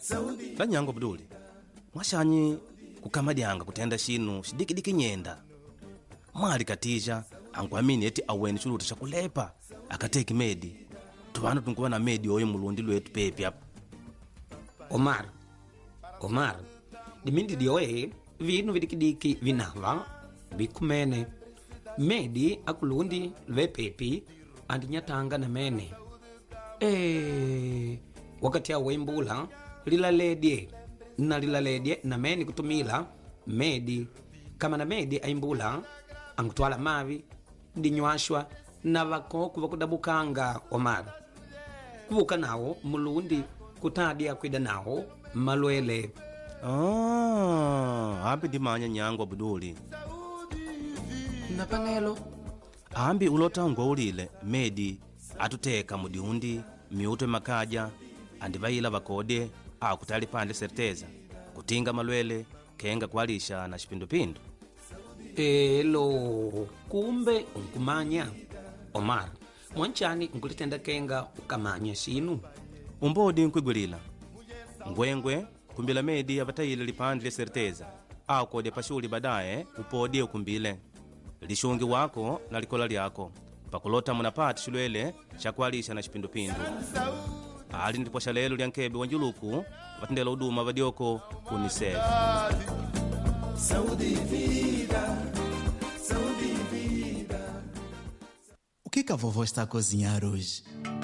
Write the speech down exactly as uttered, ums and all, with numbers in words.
Lanyango Abduli, mwashanyi kukamadyanga kutenda shinu shidikidiki nyenda. Mwali katija ankwamini eti aweni chuluta chakulepa akateki medi. Tuvanu tunkuwa na medi oyo mulundi lwetu pepi hapa. Omar, Omar, dimindi dioe vinu vidikidiki vinava bikumene. Medi akulundi lwe pepi andinyatanga na mene. Eh, wakati ya wembula lila ledye na lila ledye na meni kutumila medi kama na medi aimbula angutwala mavi dinywashwa na vako kuva kudabukanga. Omar, kuvuka nao mulundi kutadia kwida nao malwele. Ah, ambi dimanya Nyango Abduli. Na panelo ambi ulota ngwaulile medi atuteka mudiundi miuto makaja andivayila vakode akutali pande serteza kutinga malwele kenga kwalisha na shipindupindu. elo kumbe unkumanya. Omar, mwanchani nkulitenda kenga ukamanya shinu umbodi nkwigulila ngwengwe kumbila medi avatayile lipande serteza akode pashuli badaye upodi ukumbile lishungi wako na likola lyako pakulota munapati shulwele shakwalisha na shipindupindu. Ali ndipo shalelo lya nkebe wanjuluku vatendela uduma vadioko kunisef. O que que a vovó está a cozinhar hoje?